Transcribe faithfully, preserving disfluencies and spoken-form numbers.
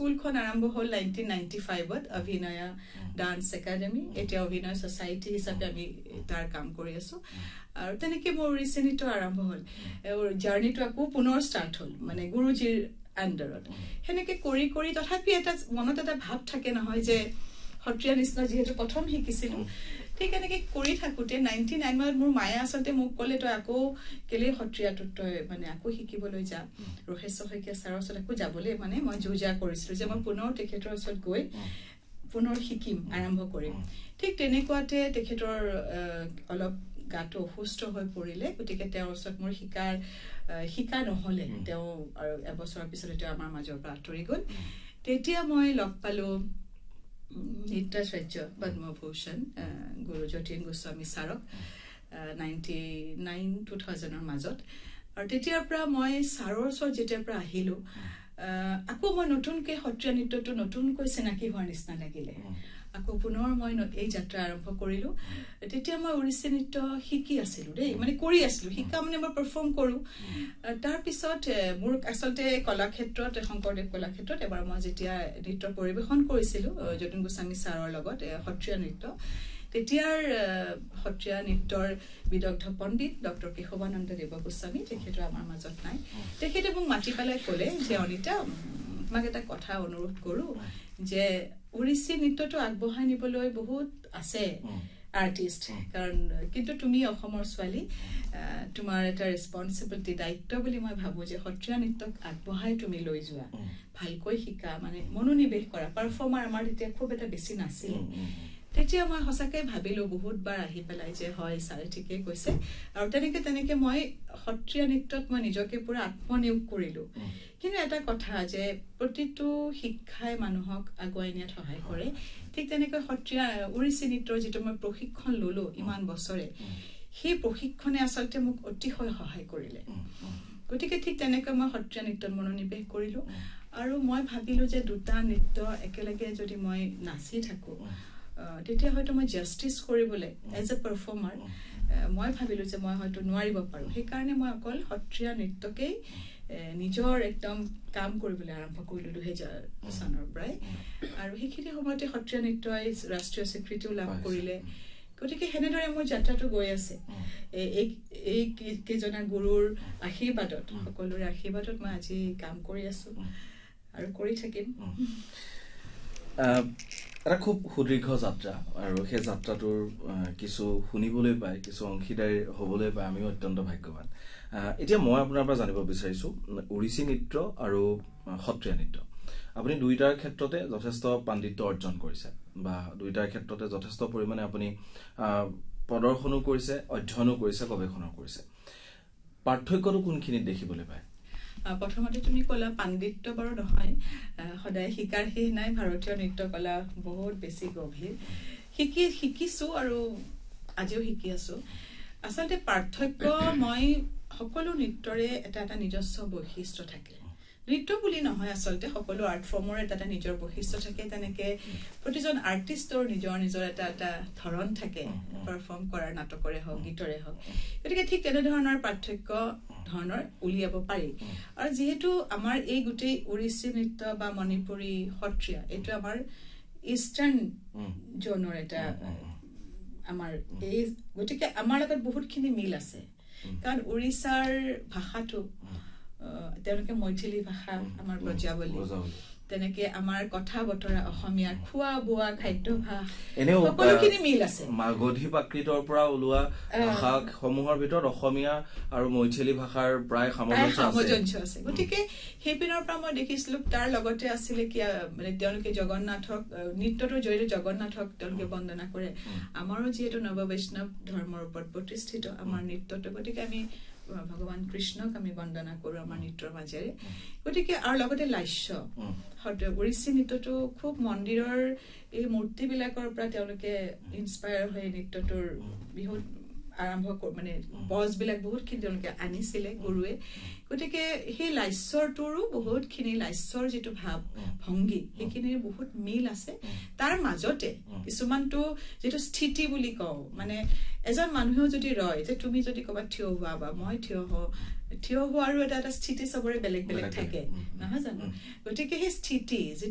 স্কুলখন আৰম্ভ হ'ল nineteen ninety-five ত অভিনয় ডান্স একাডেমি এটা অভিনয় সোসাইটি হিচাপে আমি তাৰ কাম কৰি আছো আৰু তেনেকে মোৰ ওড়িশী নৃত্য আৰম্ভ হ'ল জাৰ্নিটো আকৌ পুনৰ ষ্টাৰ্ট হ'ল মানে গুৰুজীৰ আন্ডাৰত হেনেকে কৰি কৰি তথাপি এটা মনত এটা ভাব থাকে নহয় যে সত্ৰীয়া নিচিনা যেহেতু প্ৰথম শিকিছিলো ঠিক এনেকে কৰি থাকোতে ninety-nine ত মোৰ মায়ে আসলতে মোক ক'লে তই আকৌ কেলে সত্ৰীয়াটো তই মানে আকৌ শিকিবলৈ যা ৰহেশ্বৰ শইকীয়া ছাৰৰ ওচৰত আকৌ যাবলৈ মানে মই যোজা কৰিছিলো যে মই পুনৰ তেখেতৰ ওচৰত গৈ পুনৰ শিকিম আৰম্ভ কৰিম ঠিক তেনেকুৱাতে তেখেতৰ অলপ গাটো অসুস্থ হৈ পৰিলে গতিকে তেওঁৰ ওচৰত মোৰ শিকাৰ শিকা নহলে তেওঁ আৰু এবছৰৰ পিছতে তেওঁ আমাৰ মাজৰ পৰা আঁতৰি গ'ল তেতিয়া মই লগ পালো নিত্যাচাৰ্য পদ্মভূষণ গুৰু যতীন গোস্বামী ছাৰক ninety-nine two thousand ৰ মাজত আৰু তেতিয়াৰ পৰা মই ছাৰৰ ওচৰত যেতিয়াৰ পৰা আহিলো আকৌ মই নতুনকৈ সত্ৰীয়া নৃত্যটো নতুনকৈ চিনাকি হোৱাৰ নিচিনা লাগিলে আকৌ পুনৰ মই এই যাত্ৰা আৰম্ভ কৰিলো তেতিয়া মই ওড়িশী নৃত্য শিকি আছিলো দেই মানে কৰি আছিলো শিকা মানে মই পাৰফৰ্ম কৰো তাৰ পিছত মোৰ আসলতে কলাক্ষেত্ৰত শংকৰদেৱ কলাক্ষেত্ৰত এবাৰ মই যেতিয়া নৃত্য পৰিবেশন কৰিছিলো যতীন গোস্বামী ছাৰৰ লগত সত্ৰীয়া নৃত্য তেতিয়াৰ সত্ৰীয়া নৃত্যৰ বিদগ্ধ পণ্ডিত ডক্টৰ কেশৱানন্দ দেৱ গোস্বামী তেখেত আমাৰ মাজত নাই তেখেতে মোক মাতি পেলাই ক'লে যে অনিতা তোমাক এটা কথা অনুৰোধ কৰো যে ওড়িশী নৃত্যটো আগবঢ়াই নিবলৈ বহুত আছে আৰ্টিষ্ট কাৰণ কিন্তু তুমি অসমৰ ছোৱালী তোমাৰ এটা ৰেসপন্সিবিলিটি দায়িত্ব বুলি মই ভাবো যে সত্ৰীয়া নৃত্যক আগবঢ়াই তুমি লৈ যোৱা ভালকৈ শিকা মানে মনোনিবেশ কৰা পাৰফৰ্মাৰ আমাৰ তেতিয়া খুব এটা বেছি নাছিল তেতিয়া মই সঁচাকে ভাবিলো বহুত বাৰ আহি পেলাই যে হয় ছাৰে ঠিকে কৈছে আৰু তেনেকে তেনেকে মই সত্ৰীয়া নৃত্যত মই নিজকে পুৰা আত্মনিয়োগ কৰিলো কিন্তু এটা কথা যে প্ৰতিটো শিক্ষাই মানুহক আগুৱাই নিয়াত সহায় কৰে ঠিক তেনেকৈ সত্ৰীয়া ওড়িশী নৃত্যৰ যেটো মই প্ৰশিক্ষণ ললো ইমান বছৰে সেই প্ৰশিক্ষণে আসলতে মোক অতিশয় সহায় কৰিলে গতিকে ঠিক তেনেকৈ মই সত্ৰীয়া নৃত্যত মনোনিবেশ কৰিলো আৰু মই ভাবিলো যে দুটা নৃত্য একেলগে যদি মই নাচি থাকো তেতিয়া হয়তো মই জাস্টিস কৰিবলৈ এজ এ পাৰফৰ্মাৰ মই ভাবিলো যে মই হয়তো নোৱাৰিব পাৰো সেই কাৰণে মই অকল সত্ৰীয়া নৃত্যকেই নিজৰ একদম কাম কৰিবলৈ আৰম্ভ কৰিলো two thousand চনৰ পৰাই আৰু সেইখিনি সময়তে সত্ৰীয়া নৃত্যই ৰাষ্ট্ৰীয় স্বীকৃতিও লাভ কৰিলে গতিকে হেনেদৰে মোৰ যাত্ৰাটো গৈ আছে এই এই কেজনা গুৰুৰ আশীৰ্বাদত সকলোৰে আশীৰ্বাদত মই আজি কাম কৰি আছো আৰু কৰি থাকিম এটা খুব সুদীৰ্ঘ যাত্ৰা আৰু সেই যাত্ৰাটোৰ কিছু শুনিবলৈ পাই কিছু অংশীদাৰ হ'বলৈ পাই আমি অত্যন্ত ভাগ্যৱান এতিয়া মই আপোনাৰ পৰা জানিব বিচাৰিছো ওড়িশী নৃত্য আৰু সত্ৰীয়া নৃত্য আপুনি দুইটাৰ ক্ষেত্ৰতে যথেষ্ট পাণ্ডিত্য অৰ্জন কৰিছে বা দুইটাৰ ক্ষেত্ৰতে যথেষ্ট পৰিমাণে আপুনি প্ৰদৰ্শনো কৰিছে অধ্যয়নো কৰিছে গৱেষণা কৰিছে পাৰ্থক্যটো কোনখিনিত দেখিবলৈ পায় প্ৰথমতে তুমি কলা পাণ্ডিত্য বাৰু নহয় সদায় শিকাৰ শেষ নাই ভাৰতীয় নৃত্য কলা বহুত বেছি গভীৰ শিকি শিকিছো আৰু আজিও শিকি আছো আসলতে পাৰ্থক্য মই সকলো নৃত্যৰে এটা এটা নিজস্ব বৈশিষ্ট্য থাকে নৃত্য বুলি নহয় আসলতে সকলো আৰ্ট ফৰ্মৰ এটা এটা নিজৰ বৈশিষ্ট্য থাকে তেনেকে প্ৰতিজন আৰ্টিষ্টৰ নিজৰ নিজৰ এটা এটা ধৰণ থাকে পাৰফৰ্ম কৰাৰ নাটকৰে হওক গীতৰে হওক গতিকে ঠিক তেনে ধৰণৰ পাৰ্থক্য ধৰণৰ উলিয়াব পাৰি আৰু যেহেতু আমাৰ এই গুটেই ওড়িশী নৃত্য বা মণিপুৰী সত্ৰীয়া এইটো আমাৰ ইষ্টাৰ্ণ জোনৰ এটা আমাৰ এই গতিকে আমাৰ লগত বহুতখিনি মিল আছে কাৰণ ওড়িশাৰ ভাষাটো তেওঁলোকে মৈথিলী ভাষা আমাৰ ব্ৰজাৱলী তেনেকে আমাৰ কথা বতৰা অসমীয়া খোৱা বোৱা খাদ্যভাস সকলোখিনি মিল আছে মাগধী প্ৰাকৃতৰ পৰা ওলোৱা ভাষা সমূহৰ ভিতৰত অসমীয়া আৰু মৈথিলী ভাষাৰ প্ৰায় সামঞ্জস্য আছে গতিকে সেই পিনৰ পৰা মই দেখিছিলো তাৰ লগতে আছিলে কি মানে তেওঁলোকে জগন্নাথক নৃত্যটোৰ জৰিয়তে জগন্নাথক তেওঁলোকে বন্দনা কৰে আমাৰো যিহেতু নৱ বৈষ্ণৱ ধৰ্মৰ ওপৰত প্ৰতিষ্ঠিত আমাৰ নৃত্যটো গতিকে আমি ভগৱান কৃষ্ণক আমি বন্দনা কৰো আমাৰ নৃত্যৰ মাজেৰে গতিকে আৰু লগতে লাস্য ওড়িশী নৃত্যটো খুব মন্দিৰৰ এই মূৰ্তিবিলাকৰ পৰা তেওঁলোকে ইনস্পায়াৰ হৈ নৃত্যটোৰ বিহুত আৰম্ভ মানে বজবিলাক বহুতখিনি তেওঁলোকে আনিছিলে গুৰুৱে গতিকে সেই লাস্যৰটোৰো বহুতখিনি লাস্যৰ যিটো ভাৱ ভংগী সেইখিনিৰ বহুত মিল আছে তাৰ মাজতে কিছুমানটো যিটো স্থিতি বুলি কওঁ মানে এজন মানুহেও যদি ৰয় যে তুমি যদি ক'বা থিয় হোৱা বা মই থিয় হওঁ থিয় হোৱাৰো এটা এটা স্থিতি চবৰে বেলেগ বেলেগ থাকে নহয় জানো গতিকে সেই স্থিতি